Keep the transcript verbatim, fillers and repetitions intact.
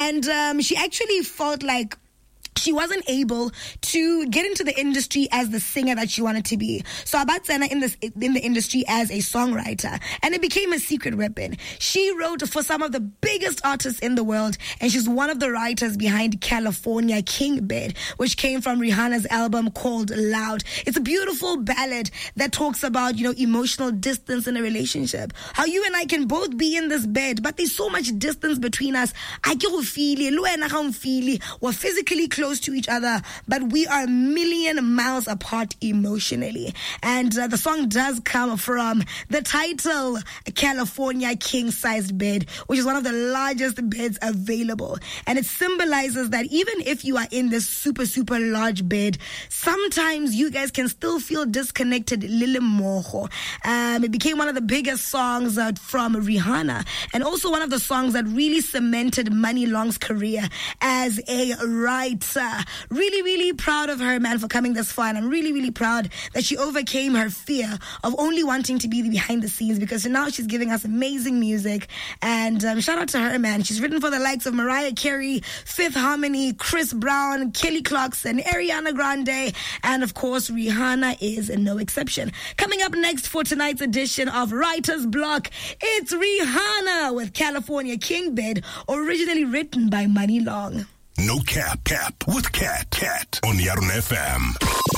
And um, she actually felt like she wasn't able to get into the industry as the singer that she wanted to be. So Abatsena in this in the industry as a songwriter, and it became a secret weapon. She wrote for some of the biggest artists in the world, and she's one of the writers behind California King Bed, which came from Rihanna's album called Loud. It's a beautiful ballad that talks about, you know, emotional distance in a relationship. How you and I can both be in this bed, but there's so much distance between us. I can feel it. We're physically close to each other, but we are a million miles apart emotionally. And uh, the song does come from the title California King-Sized Bed, which is one of the largest beds available. And it symbolizes that even if you are in this super, super large bed, sometimes you guys can still feel disconnected. Lile Moho. Um, it became one of the biggest songs uh, from Rihanna, and also one of the songs that really cemented Money Long's career as a writer. Really, really proud of her, man, for coming this far. And I'm really, really proud that she overcame her fear of only wanting to be behind the scenes, because now she's giving us amazing music. And um, shout out to her, man. She's written for the likes of Mariah Carey, Fifth Harmony, Chris Brown, Kelly Clarkson, Ariana Grande, and of course, Rihanna is no exception. Coming up next for tonight's edition of Writer's Block, it's Rihanna with California King Bed, originally written by Money Long. No cap, cap with Cat, Cat on Yarun F M.